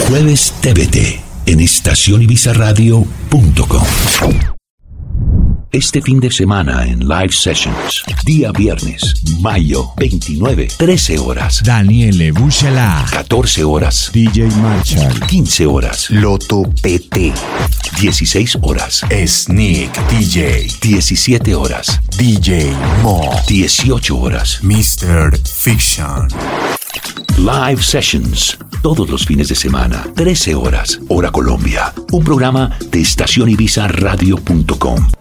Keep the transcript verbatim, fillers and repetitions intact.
Jueves T V T en estación ibiza radio punto com. Este fin de semana en Live Sessions, día viernes, mayo veintinueve, trece horas. Daniele Bucela. catorce horas. D J Marshall. quince horas. Loto P T. dieciséis horas. Sneak D J. diecisiete horas. D J Mo. dieciocho horas. mister Fiction. Live Sessions, todos los fines de semana, trece horas, hora Colombia. Un programa de estación ibiza radio punto com.